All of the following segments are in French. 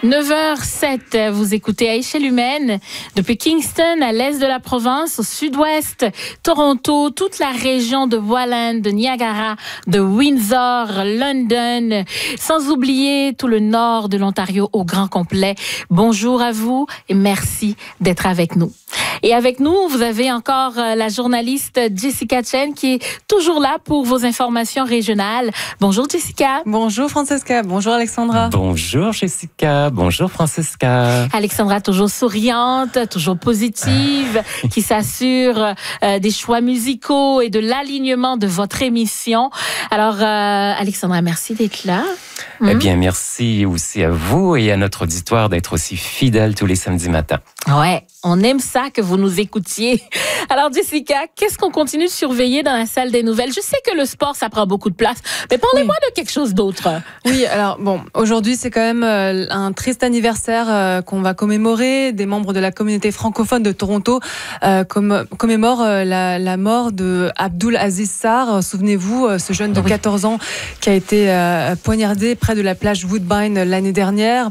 9h07, vous écoutez à échelle humaine depuis Kingston à l'est de la province, au sud-ouest, Toronto, toute la région de Welland, de Niagara, de Windsor, London, sans oublier tout le nord de l'Ontario au grand complet. Bonjour à vous et merci d'être avec nous. Et avec nous, vous avez encore la journaliste Jessica Chen qui est toujours là pour vos informations régionales. Bonjour Jessica. Bonjour Francesca. Bonjour Alexandra. Bonjour Jessica. Bonjour Francesca. Alexandra toujours souriante, toujours positive, qui s'assure des choix musicaux et de l'alignement de votre émission. Alors Alexandra, merci d'être là. Eh bien, merci aussi à vous et à notre auditoire d'être aussi fidèles tous les samedis matins. Ouais, on aime ça que vous nous écoutiez. Alors Jessica, qu'est-ce qu'on continue de surveiller dans la salle des nouvelles? Je sais que le sport, ça prend beaucoup de place, mais parlez-moi de quelque chose d'autre. Oui, alors bon, aujourd'hui c'est quand même un triste anniversaire qu'on va commémorer. Des membres de la communauté francophone de Toronto commémorent la mort de Abdul Aziz Sarr. Souvenez-vous, ce jeune de 14 ans qui a été poignardé près de la plage Woodbine l'année dernière.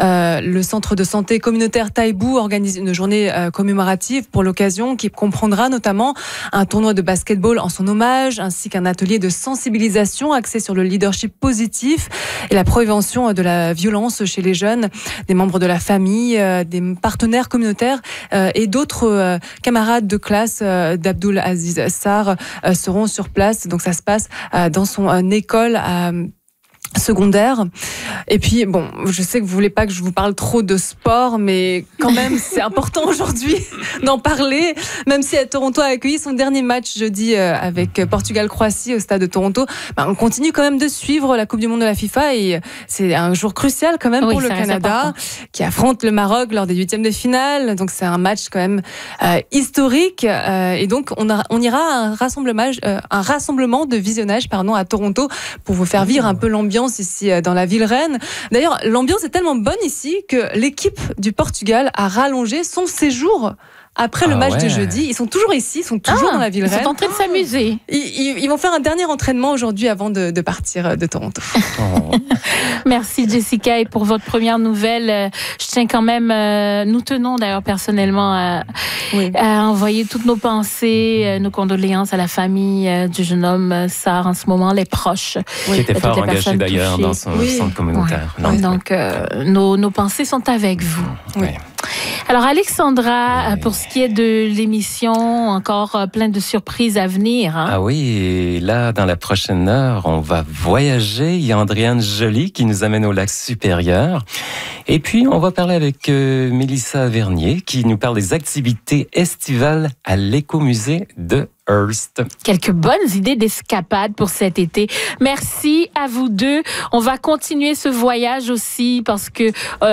Le centre de santé communautaire Taibou organise une journée commémorative pour l'occasion qui comprendra notamment un tournoi de basketball en son hommage ainsi qu'un atelier de sensibilisation axé sur le leadership positif et la prévention de la violence chez les jeunes. Des membres de la famille, des partenaires communautaires et d'autres camarades de classe d'Abdul Aziz Sarr seront sur place. Donc ça se passe dans son école secondaire. Et puis, bon, je sais que vous voulez pas que je vous parle trop de sport, mais quand même, c'est important aujourd'hui d'en parler. Même si Toronto a accueilli son dernier match jeudi avec Portugal-Croatie au stade de Toronto, on continue quand même de suivre la Coupe du Monde de la FIFA et c'est un jour crucial quand même pour le Canada qui affronte le Maroc lors des huitièmes de finale. Donc, c'est un match quand même historique. Et donc, on ira à un rassemblement de visionnage à Toronto pour vous faire vivre un peu l'ambiance ici dans la ville reine. D'ailleurs, l'ambiance est tellement bonne ici que l'équipe du Portugal a rallongé son séjour après le match de jeudi. Ils sont toujours ici, ils sont toujours dans la ville reine. Ils sont en train de s'amuser. Ils vont faire un dernier entraînement aujourd'hui avant de partir de Toronto. Merci Jessica. Et pour votre première nouvelle, je tiens quand même, nous tenons d'ailleurs personnellement à envoyer toutes nos pensées, nos condoléances à la famille du jeune homme Sarr en ce moment, les proches. Qui était fort engagé d'ailleurs dans son centre communautaire. Donc, nos pensées sont avec vous. Alors Alexandra, pour ce qui est de l'émission, encore plein de surprises à venir. Ah oui, et là, dans la prochaine heure, on va voyager. Il y a Andréane Joly qui nous amène au lac Supérieur. Et puis, on va parler avec Mélissa Vernier qui nous parle des activités estivales à l'écomusée de Hearst. Quelques bonnes idées d'escapade pour cet été. Merci à vous deux. On va continuer ce voyage aussi parce que